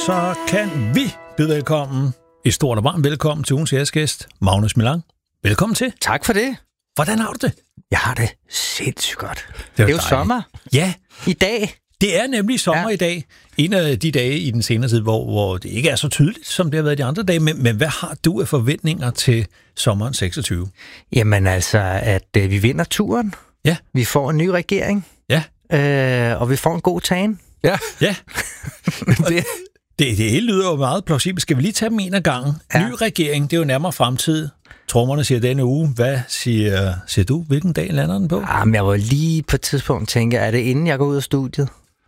Så kan vi byde velkommen, et stort og varmt velkommen til ugens gæst, Magnus Millang. Velkommen til. Tak for det. Hvordan har du det? Jeg har det sindssygt godt. Det er jo sommer. Ja. I dag. Det er nemlig sommer i dag. En af de dage i den senere tid, hvor det ikke er så tydeligt, som det har været de andre dage. Men hvad har du af forventninger til sommeren 26? Jamen altså, at vi vinder turen. Ja. Vi får en ny regering. Ja. Og vi får en god tan. Ja. Ja. Det hele lyder jo meget plausibelt. Skal vi lige tage dem en af gangen? Ja. Ny regering, det er jo nærmere fremtid. Trommerne siger denne uge. Hvad siger du? Hvilken dag lander den på? Jamen, jeg var lige på et tidspunkt tænke, er det inden jeg går ud af studiet?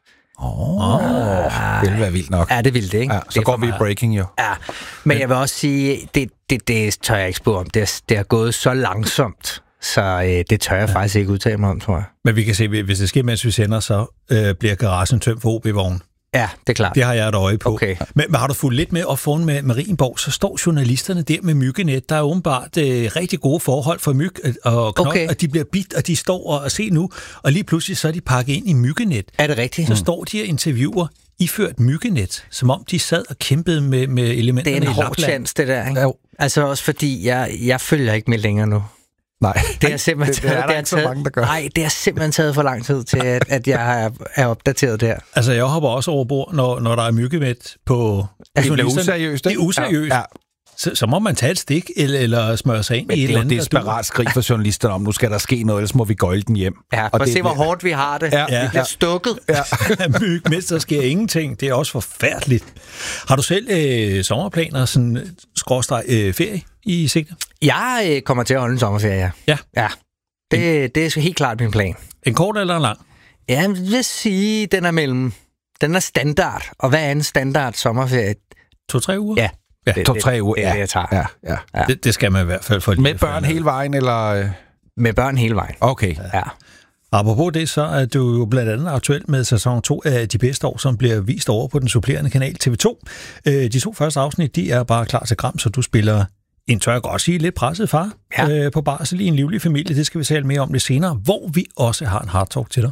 Det vil være vildt nok. Ja, det vil det, ikke? Ja, så går vi i breaking jo. Ja, men jeg vil også sige, det tør jeg ikke spå om. Det er gået så langsomt, så det tør jeg faktisk ikke udtale mig om, tror jeg. Men vi kan se, hvis det sker, mens vi sender, så bliver garagen tømt for OB-vogn. Ja, det er klart. Det har jeg et øje på. Okay. Men har du fulgt lidt med op foran med Marienborg, så står journalisterne der med myggenet. Der er åbenbart rigtig gode forhold for myg og knop, og de bliver bidt, og de står og se nu, og lige pludselig så er de pakket ind i myggenet. Er det rigtigt? Så står de og interviewer iført myggenet, som om de sad og kæmpede med elementerne i Lapland. Det er en hård chance, det der, ikke? Jo. Altså også fordi, jeg følger ikke med længere nu. Nej, det har simpelthen det har simpelthen taget for lang tid til, at jeg er opdateret der. Altså, jeg hopper også over bord, når der er myggenet på... Det bliver useriøst, ikke? Det er useriøst. Ja. Så må man tage et stik eller smøre sig ind i et eller andet. Det er jo desperat skrig for journalisterne om, nu skal der ske noget, ellers må vi gøjle den hjem. Ja, og se, hvor hårdt vi har det. Ja. Vi bliver stukket. Ja. Myg, mens der sker ingenting. Det er også forfærdeligt. Har du selv sommerplaner, sådan ferie i sigte? Jeg kommer til at holde en sommerferie. Ja. Det er helt klart min plan. En kort eller en lang? Ja, jeg vil sige, den er standard. Og hvad er en standard sommerferie? 2-3 uger? Ja. Ja, 2-3 uger. Det er det, jeg tager. Ja. Det skal man i hvert fald for. Med børn hele vejen, eller? Med børn hele vejen. Okay. Ja. Apropos det, så er du jo blandt andet aktuelt med sæson 2 af De Bedste År, som bliver vist over på den supplerende kanal TV2. De 2 første afsnit, de er bare klar til gram, så du spiller en, tør jeg godt sige, lidt presset far på barsel i en livlig familie. Det skal vi tale mere om lidt senere, hvor vi også har en hard talk til dig.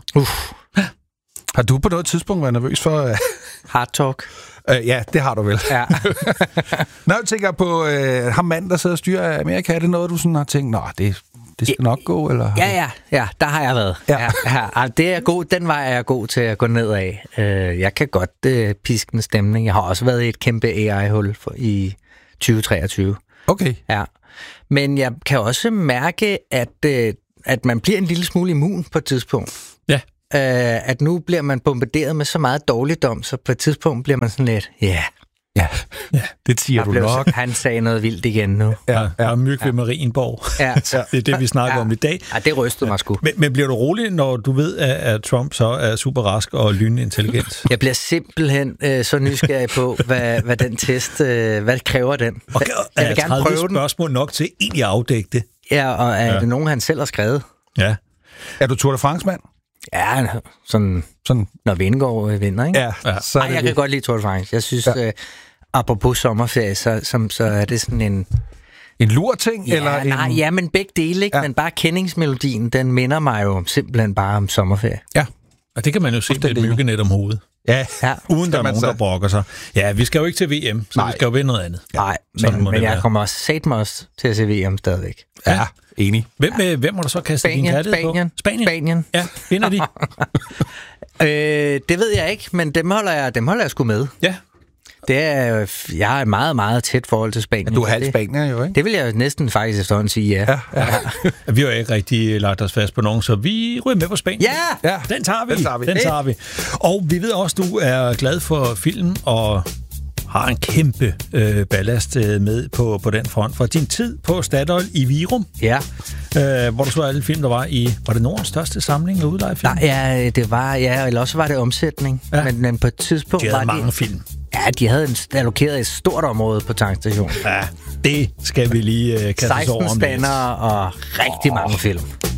Har du på noget tidspunkt været nervøs for... Hard talk? Ja, det har du vel. Ja. Når jeg tænker på ham mand, der sidder og styrer Amerika, er det noget, du sådan har tænkt, det skal nok gå, eller? Ja, der har jeg været. Ja. Det er god, den vej er jeg god til at gå ned af. Jeg kan godt piske en stemning. Jeg har også været i et kæmpe AI-hul i 2023. Okay. Ja. Men jeg kan også mærke, at man bliver en lille smule immun på et tidspunkt. Ja. At nu bliver man bombarderet med så meget dårligdom, så på et tidspunkt bliver man sådan lidt, Ja, det siger du nok. Han sagde noget vildt igen nu. Ja, myg ved Marienborg. Ja. Det er det, vi snakker om i dag. Ja, det rystede mig sgu. Men bliver du rolig, når du ved, at Trump så er super rask og lynintelligent? Jeg bliver simpelthen så nysgerrig på, hvad den test, hvad kræver den? Okay, jeg vil gerne prøve den. Spørgsmål nok til egentlig at afdække det. Ja, og er det nogen, han selv har skrevet? Ja. Er du Tour de France-mand? Ja, sådan når Vingegaard vinder, ikke? Ja. Jeg kan godt lide Tour de France. Jeg synes, apropos sommerferie, så er det sådan en... En lur-ting? Ja, eller men begge dele, ikke? Ja. Men bare kendingsmelodien, den minder mig jo simpelthen bare om sommerferie. Ja, og det kan man jo se med et myggenet om hovedet. Ja. Uden der er nogen, der brokker sig. Ja, vi skal jo ikke til VM, så vi skal jo vinde noget andet. Nej, men jeg kommer også til at se VM stadigvæk. Ja, enig. Hvem må du så kaste din kærlighed på? Spanien. Ja, vinder de? Det ved jeg ikke, men dem holder jeg sgu med. Ja. Jeg har et meget, meget tæt forhold til Spanien. Du er halv spanier jo, ikke? Det vil jeg næsten faktisk efterhånden sige, ja. Vi har jo ikke rigtig lagt os fast på nogen, så vi ryger med på Spanien. Ja! Den tager vi. Og vi ved også, du er glad for film og har en kæmpe ballast med på den front. Fra din tid på Statoil i Virum, hvor du så alle film, der var i... Var det Nordens største samling af udlejefilm? Nej, det var... Ja, eller også var det omsætning. Ja. Men på et tidspunkt de havde mange film. Ja, de havde allokeret et stort område på tankstationen. Ja, det skal vi lige kaste os over om. 16 spændere og rigtig mange film.